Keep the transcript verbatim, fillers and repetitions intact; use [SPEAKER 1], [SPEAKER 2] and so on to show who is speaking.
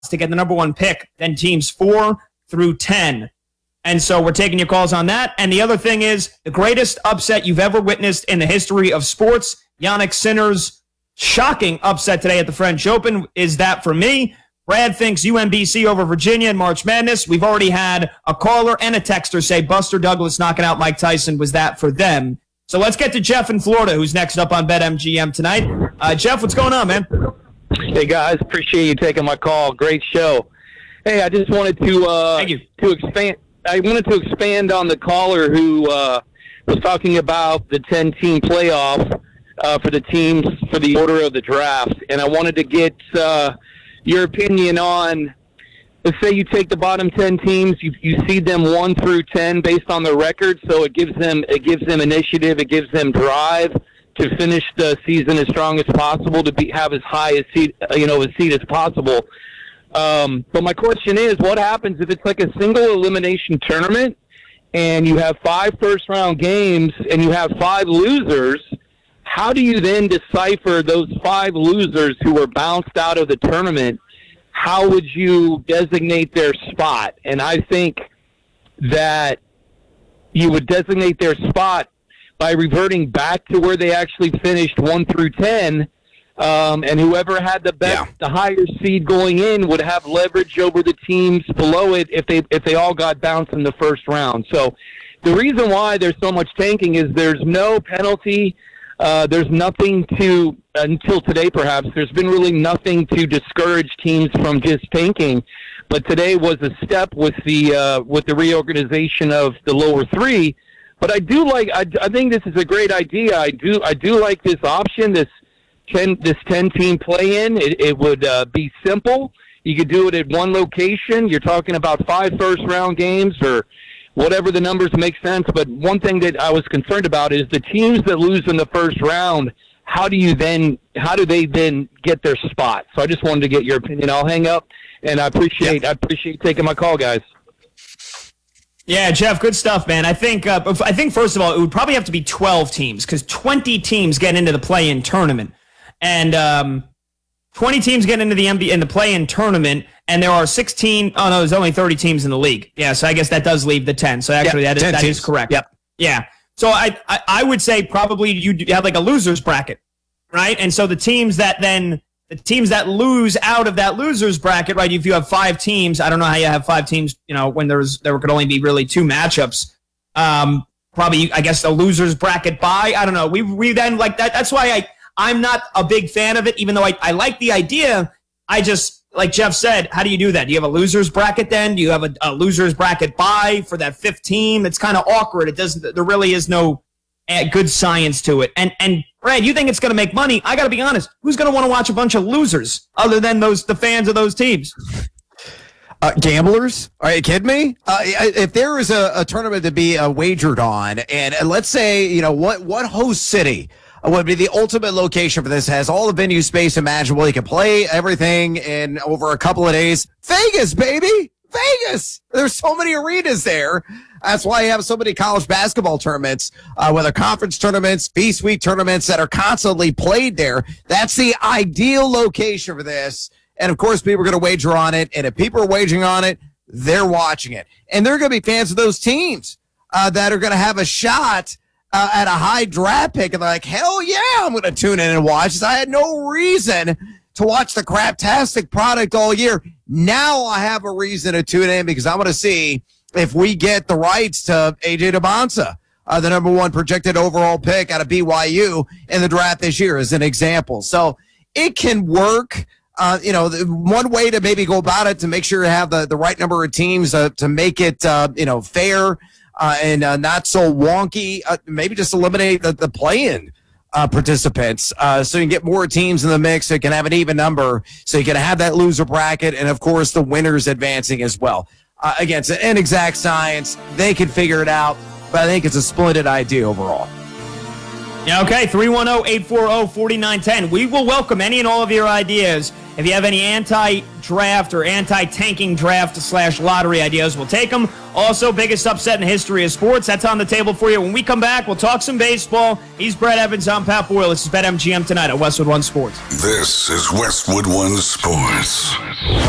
[SPEAKER 1] to get the number one pick than teams four through ten. And so we're taking your calls on that. And the other thing is the greatest upset you've ever witnessed in the history of sports. Jannik Sinner's shocking upset today at the French Open is that for me. Brad thinks U M B C over Virginia in March Madness. We've already had a caller and a texter say Buster Douglas knocking out Mike Tyson was that for them. So let's get to Jeff in Florida, who's next up on BetMGM tonight. Uh, Jeff, what's going on, man?
[SPEAKER 2] Hey, guys. Appreciate you taking my call. Great show. Hey, I just wanted to uh,
[SPEAKER 1] Thank you.
[SPEAKER 2] to expand. I wanted to expand on the caller who uh, was talking about the ten-team playoff uh, for the teams for the order of the draft, and I wanted to get uh, your opinion on. Let's say you take the bottom ten teams, you you seed them one through ten based on their record, so it gives them it gives them initiative, it gives them drive to finish the season as strong as possible, to be have as high a seed you know a seed as possible. Um, but my question is, what happens if it's like a single elimination tournament and you have five first round games and you have five losers? How do you then decipher those five losers who were bounced out of the tournament? How would you designate their spot? And I think that you would designate their spot by reverting back to where they actually finished one through ten. Um, and whoever had the best, yeah. the higher seed going in would have leverage over the teams below it if they if they all got bounced in the first round. So the reason why there's so much tanking is there's no penalty. Uh, there's nothing to, until today perhaps, there's been really nothing to discourage teams from just tanking. But today was a step with the uh, with the reorganization of the lower three. But I do like, I, I think this is a great idea. I do I do like this option, this ten this ten team play in. It, it would uh, be simple. You could do it at one location. You're talking about five first round games or whatever the numbers make sense. But one thing that I was concerned about is the teams that lose in the first round, how do you then, how do they then get their spot? So I just wanted to get your opinion. I'll hang up, and I appreciate, yeah. I appreciate taking my call, guys.
[SPEAKER 1] Yeah, Jeff, good stuff, man. I think, uh, I think first of all, it would probably have to be twelve teams because twenty teams get into the play-in tournament. And, um, twenty teams get into the N B A in the play-in tournament, and there are sixteen. Oh no, there's only thirty teams in the league. Yeah, so I guess that does leave the ten. So actually, yep, that is that teams. is correct. Yep. Yeah. So I, I I would say probably you have like a losers bracket, right? And so the teams that then the teams that lose out of that losers bracket, right? If you have five teams, I don't know how you have five teams. You know, when there's there could only be really two matchups. Um, probably I guess a losers bracket bye. I don't know. We we then like that. That's why I. I'm not a big fan of it, even though I, I like the idea. I just, like Jeff said, how do you do that? Do you have a loser's bracket then? Do you have a, a loser's bracket bye for that fifth team? It's kind of awkward. It doesn't. There really is no uh, good science to it. And, and Brad, you think it's going to make money? I got to be honest. Who's going to want to watch a bunch of losers other than those the fans of those teams?
[SPEAKER 3] Uh, gamblers? Are you kidding me? Uh, if there is a, a tournament to be uh, wagered on, and, and let's say, you know, what, what host city would be the ultimate location for this, has all the venue space imaginable. You can play everything in over a couple of days. Vegas, baby! Vegas! There's so many arenas there. That's why you have so many college basketball tournaments, uh, whether conference tournaments, B-Suite tournaments that are constantly played there. That's the ideal location for this. And, of course, people are going to wager on it. And if people are wagering on it, they're watching it. And they're going to be fans of those teams uh, that are going to have a shot Uh, at a high draft pick, and they're like, hell yeah, I'm going to tune in and watch this. I had no reason to watch the craptastic product all year. Now I have a reason to tune in because I'm going to see if we get the rights to A J Debonsa, uh, the number one projected overall pick out of B Y U in the draft this year, as an example. So it can work. Uh, you know, the, one way to maybe go about it to make sure you have the, the right number of teams uh, to make it, uh, you know, fair Uh, and uh, not so wonky, uh, maybe just eliminate the, the play-in uh, participants uh, so you can get more teams in the mix so you can have an even number, so you can have that loser bracket, and, of course, the winners advancing as well. Uh, again, it's an inexact science. They can figure it out, but I think it's a splendid idea overall.
[SPEAKER 1] Yeah, okay, three one zero, eight four zero, four nine one zero. We will welcome any and all of your ideas. If you have any anti-draft or anti-tanking draft slash lottery ideas, we'll take them. Also, biggest upset in the history of sports. That's on the table for you. When we come back, we'll talk some baseball. He's Brad Evans. I'm Pat Boyle. This is BetMGM tonight at Westwood One Sports.
[SPEAKER 4] This is Westwood One Sports.